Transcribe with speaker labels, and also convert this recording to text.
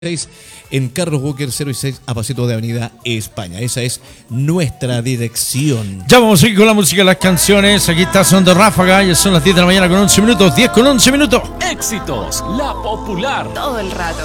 Speaker 1: en Carlos Walker 06 a pasito de Avenida España. Esa es nuestra dirección.
Speaker 2: Ya vamos a seguir con la música, las canciones. Aquí está sonando Ráfaga. Ya son las 10 de la mañana con 11 minutos. 10 con 11 minutos.
Speaker 3: Éxitos, la popular.
Speaker 4: Todo el rato.